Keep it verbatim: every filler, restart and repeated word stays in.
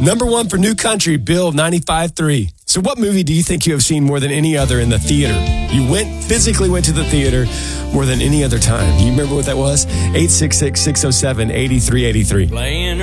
Number one for New Country, Bill ninety-five three. So what movie do you think you have seen more than any other in the theater? You went, physically went to the theater more than any other time. You remember what that was? eight six six, six oh seven, eight three eight three. Playing